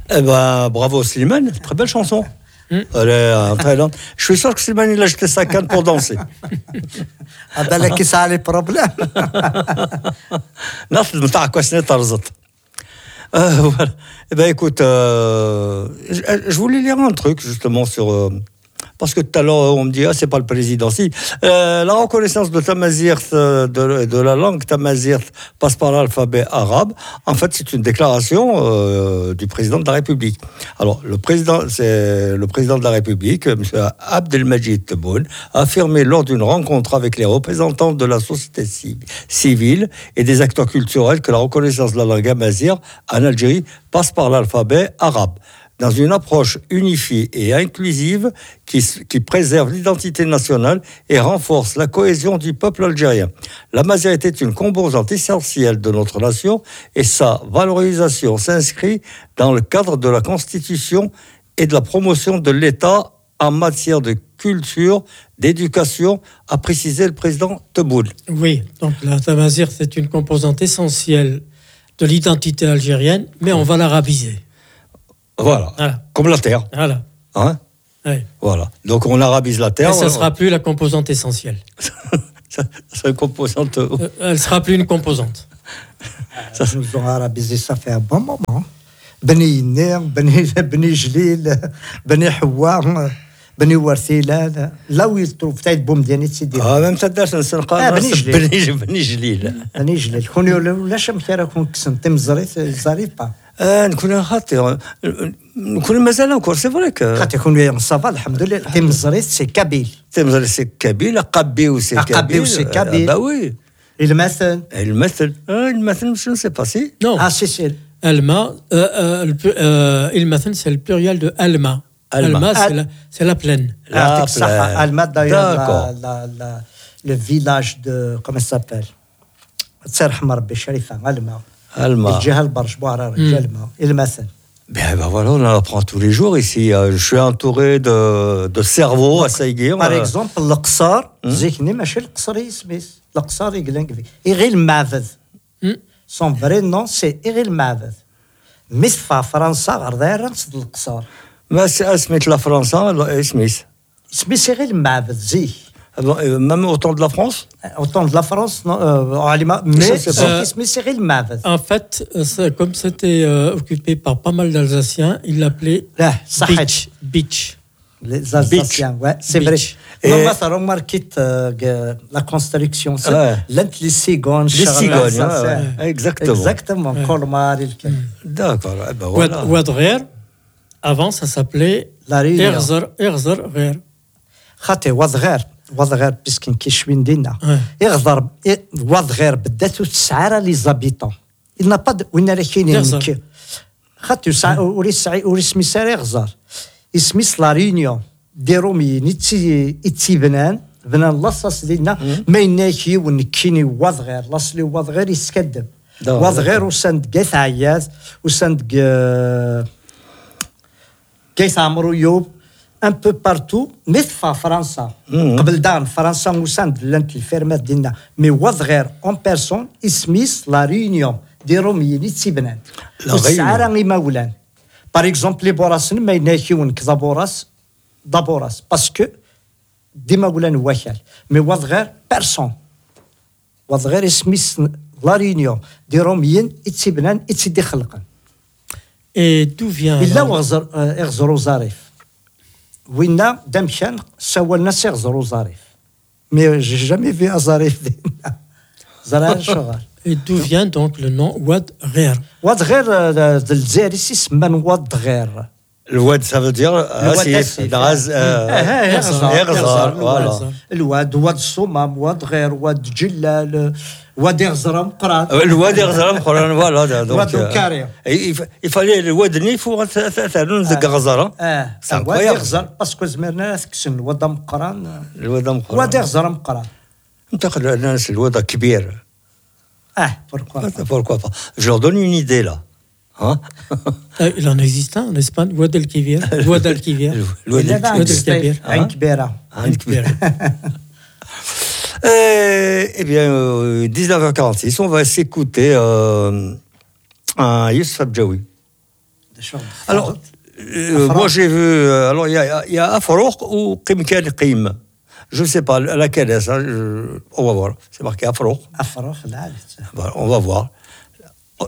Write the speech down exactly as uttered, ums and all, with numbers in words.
Eh ben, bravo Slimane, très belle chanson. Mm. Elle est en Thaïlande. Je suis sûr que Slimane, il a jeté sa canne pour danser. Ah ben là, qui ça a les problèmes. Non, c'est le quoi c'est tarzat. Voilà. Eh ben, écoute, euh, je, je voulais lire un truc, justement, sur... Euh, parce que tout à l'heure, on me dit, ah, c'est pas le président. Si, euh, la reconnaissance de Tamazirt, de, de la langue Tamazirt, passe par l'alphabet arabe. En fait, c'est une déclaration euh, du président de la République. Alors, le président, c'est le président de la République, M. Abdelmajid Tebboune, a affirmé lors d'une rencontre avec les représentants de la société civile et des acteurs culturels que la reconnaissance de la langue amazigh en Algérie passe par l'alphabet arabe, dans une approche unifiée et inclusive qui, qui préserve l'identité nationale et renforce la cohésion du peuple algérien. L'amazigh est une composante essentielle de notre nation et sa valorisation s'inscrit dans le cadre de la Constitution et de la promotion de l'État en matière de culture, d'éducation, a précisé le président Tebboune. Oui, donc la Tamazight, c'est une composante essentielle de l'identité algérienne, mais on va l'arabiser. Voilà. voilà, comme la terre. Voilà. Hein oui. Voilà. Donc on arabise la terre. Mais ça ne sera plus la composante essentielle. ça, ça une composante. Euh, elle ne sera plus une composante. Ça, nous ont arabisé, ça fait un bon moment. Beni Yinner, Beni Jlil, Beni Hawa, Beni Warthilal. Là où il trouve peut-être Boumdiani, c'est dire. Ah, même ça, c'est un ah, Beni Jlil. Beni Jlil. Beni Jlil. Qu'on y a la champière qu'on s'entend, ça n'arrive pas. آه نكون خاطر نكون مازال encore c'est vrai que خاطر يكون صافا الحمد لله تمزريت سي كابيل تمزريت سي كابيل قبيو سي كابيل قبيو سي كابيل bah oui المثل المثل آه المثل je ne sais pas si non ah si si Alma المثل c'est le pluriel de Alma Alma c'est la c'est la plaine la plaine Alma d'ailleurs le village de comment ça s'appelle تسرحم ربي شريفه Alma Alma. الجهل برش بوعرة رجال ما المثل. Ben, ben voilà, on en apprend tous les jours ici. Je suis entouré de, de cerveaux à Saïguir. Par exemple, القصار زيكني ماشي القصر يسميس القصار يقلنقبي إغي المعبد. Son vrai nom c'est إغي المعبد. مس في فرنسا غردير نصد القصار. ما اسميت لا فرنسا اسميس. اسميس إغي المعبد زي. Même au temps de la France? Au temps de la France, non, euh, mais c'est euh, Maved. En fait, comme c'était euh, occupé par pas mal d'Alsaciens, ils l'appelaient Beach. Beach. Les Alsaciens, beach. Ouais, c'est beach. Vrai. Et moi, ça remarqué euh, la construction, c'est ouais. Les cigognes, les cigognes, ouais, ouais. exactement. Exactement, ouais. Colmar. D'accord, eh ben voilà. Ouadrer, avant ça s'appelait Erzer, Erzer, Rer. خاطي وضغير وضغير بسكن كيشوين دينا يغضر وضغير بداتو تسعة لي زابيطون il n'a pas de وين راه كاينين خاطي وري سعي وري سميسار يغزر اسميس لا ريونيون دي روميين يتي يتي بنان بنان لاصاص دينا ما يناكي ونكيني وضغير لاصلي وضغير يسكدم وضغير وسند قيث عياز وسند قيث عمرو يوب un peu partout مثل فرنسا قبل دان فرنسا وسند لانت الفيرمات ديالنا مي وضغير اون بيرسون اسميس لا ريونيون دي روميين يتسبنان والسعاره غي مولان باغ اكزومبل لي بوراس ما يناكيون كذا بوراس دا بوراس باسكو ديما ولان واكال مي وضغير بيرسون وضغير اسميس لا ريونيون دي روميين يتسبنان يتسدي خلقا اي دو فيان الا وغزر اغزرو زاريف وينا دمشان سوى الناس يغزروا ظريف مي j'ai jamais vu un ظريف زرار شغال. Et d'où vient donc le nom Ouad Gher? Ouad Gher الجزائري سمى واد غير. الواد ça veut dire asif دراز يغزر voilà. الواد واد صمام واد غير واد جلال واد يغزر مقران. الواد يغزر مقران voilà donc. واد كاري. Il fallait الواد نيف وثلاثة ذاك غزرة. اه. واد يغزر باسكو زمرنا كسن الواد مقران. الواد مقران. واد يغزر مقران. انتقل الناس الواد كبير. Ah, pourquoi pas. Pourquoi pas. Je leur donne une idée, là. Hein Il en existe un en Espagne, Ouad El Kibir. Ouad El Kibir. Ouad El Kibir. Un Kibera. Un Kibera. Eh bien, euh, dix-neuf heures quarante-six, on va s'écouter euh, un Youssef Abjaoui. Alors, euh, moi j'ai vu, euh, alors il y a, y a Afroq ou Qimkan Qim. Je ne sais pas laquelle est ça, je, on va voir. C'est marqué Afroq. Afroq, là. Voilà, on va voir.